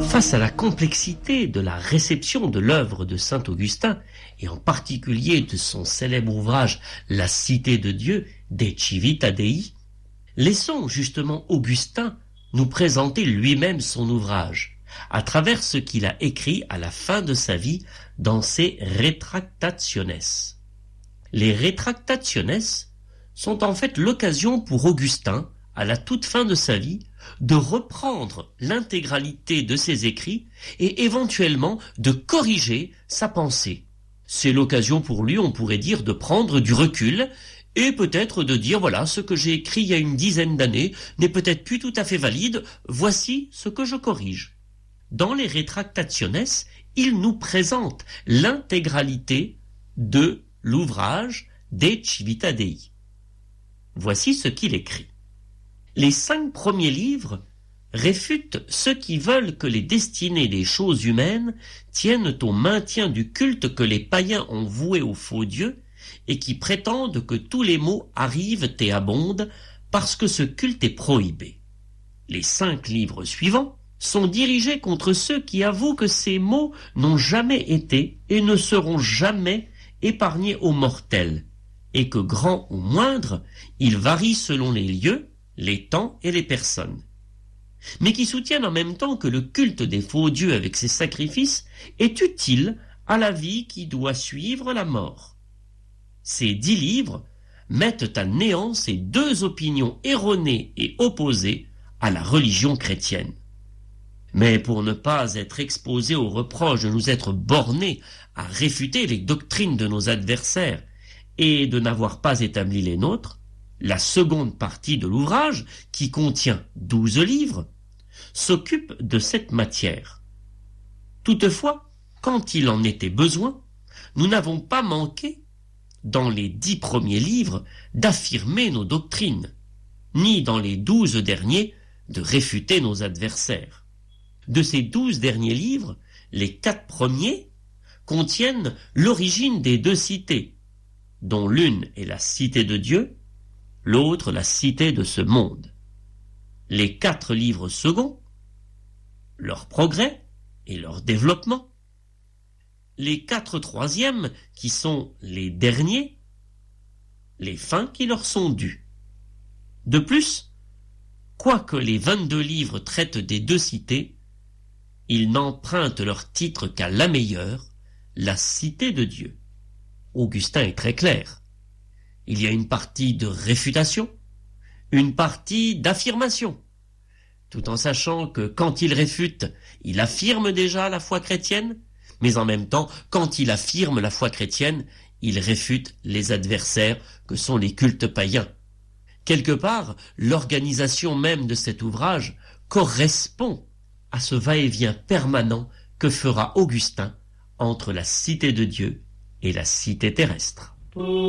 Face à la complexité de la réception de l'œuvre de saint Augustin, et en particulier de son célèbre ouvrage La Cité de Dieu, De Civita Dei, laissons justement Augustin nous présenter lui-même son ouvrage, à travers ce qu'il a écrit à la fin de sa vie dans ses Retractationes. Les Retractationes sont en fait l'occasion pour Augustin, à la toute fin de sa vie, de reprendre l'intégralité de ses écrits et éventuellement de corriger sa pensée. C'est l'occasion pour lui, on pourrait dire, de prendre du recul et peut-être de dire, voilà, ce que j'ai écrit il y a une dizaine d'années n'est peut-être plus tout à fait valide, voici ce que je corrige. Dans les Retractationes, il nous présente l'intégralité de l'ouvrage De Civita Dei. Voici ce qu'il écrit. Les 5 premiers livres réfutent ceux qui veulent que les destinées des choses humaines tiennent au maintien du culte que les païens ont voué aux faux dieux et qui prétendent que tous les maux arrivent et abondent parce que ce culte est prohibé. Les 5 livres suivants sont dirigés contre ceux qui avouent que ces maux n'ont jamais été et ne seront jamais épargnés aux mortels, et que, grand ou moindre, ils varient selon les lieux, les temps et les personnes, mais qui soutiennent en même temps que le culte des faux dieux avec ses sacrifices est utile à la vie qui doit suivre la mort. Ces 10 livres mettent à néant ces 2 opinions erronées et opposées à la religion chrétienne. Mais pour ne pas être exposés au reproche de nous être bornés à réfuter les doctrines de nos adversaires et de n'avoir pas établi les nôtres, la seconde partie de l'ouvrage, qui contient 12 livres, s'occupe de cette matière. Toutefois, quand il en était besoin, nous n'avons pas manqué, dans les 10 premiers livres, d'affirmer nos doctrines, ni dans les 12 derniers de réfuter nos adversaires. De ces 12 derniers livres, les 4 premiers contiennent l'origine des 2 cités, dont l'une est la cité de Dieu, l'autre la cité de ce monde. Les 4 livres seconds, leur progrès et leur développement. Les 4 troisièmes, qui sont les derniers, les fins qui leur sont dues. De plus, quoique les 22 livres traitent des 2 cités, ils n'empruntent leur titre qu'à la meilleure, la cité de Dieu. Augustin est très clair. Il y a une partie de réfutation, une partie d'affirmation, tout en sachant que quand il réfute, il affirme déjà la foi chrétienne, mais en même temps, quand il affirme la foi chrétienne, il réfute les adversaires que sont les cultes païens. Quelque part, l'organisation même de cet ouvrage correspond à ce va-et-vient permanent que fera Augustin entre la cité de Dieu et la cité terrestre.